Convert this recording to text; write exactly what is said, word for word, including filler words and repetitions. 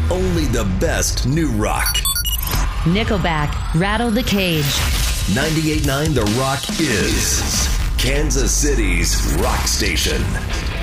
Only the best new rock. Nickelback, Rattle the Cage. ninety-eight point nine The Rock is Kansas City's rock station.